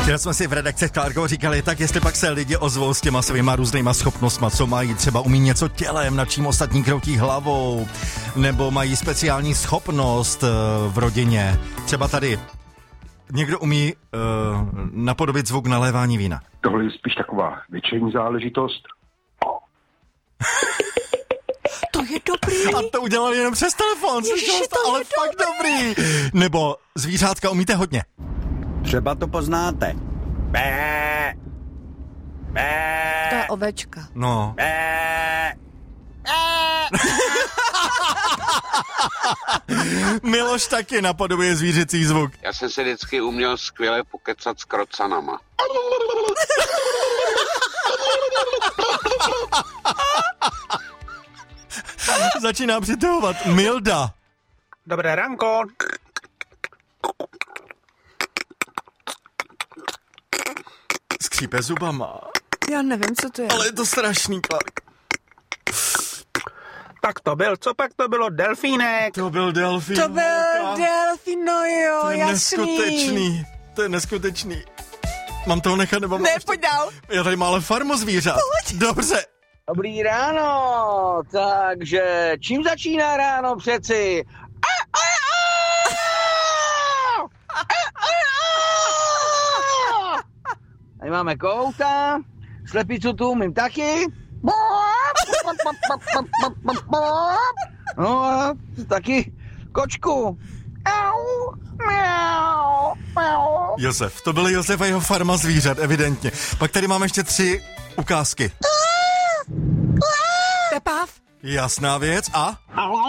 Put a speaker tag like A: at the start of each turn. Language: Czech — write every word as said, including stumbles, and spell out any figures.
A: Včera jsme si v redakci s Klárkou říkali, tak jestli pak se lidi ozvou s těma svýma různýma schopnostma, co mají, třeba umí něco tělem, nad čím ostatní kroutí hlavou, nebo mají speciální schopnost v rodině. Třeba tady někdo umí uh, napodobit zvuk nalévání vína.
B: Tohle je spíš taková většiní záležitost.
C: To je dobrý.
A: A to udělali jenom přes telefon,
C: Ježiši, to
A: ale
C: je
A: fakt dobrý. Nebo zvířátka umíte hodně.
D: Třeba to poznáte. Bé. Bé.
C: To je ovečka.
A: No.
D: Bé.
A: Miloš taky napodobuje zvířecí zvuk.
E: Já jsem se vždycky uměl skvěle pokecat s krocanama.
A: Začíná přitahovat Milda.
F: Dobré ránko.
A: Skřípe zubama.
C: Já nevím, co to je.
A: Ale je to strašný, Clark.
F: Tak to byl, co pak to bylo? Delfínek.
A: To byl delfín.
C: To byl delfín, no jo,
A: To je
C: jasný.
A: neskutečný. To je neskutečný. Mám toho nechat nebo mám
C: Ne,
A: ještě-
C: pojď dál.
A: Já tady mám ale farmu zvířat. Pojď. Dobře.
G: Dobrý ráno, takže čím začíná ráno přeci? Tady máme kouta, slepicu tu umím taky. No a taky kočku.
A: Josef, to byl Josef a jeho farma zvířat, evidentně. Pak tady máme ještě tři ukázky.
C: Pepav.
A: Jasná věc a?